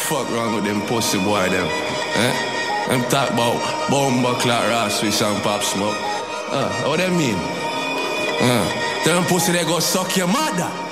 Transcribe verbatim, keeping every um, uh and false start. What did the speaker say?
fuck wrong with them pussy boy them? Eh? Them talk about bomba clock Ross with some pop smoke. Uh, what they mean? Uh, them pussy they go suck your mother.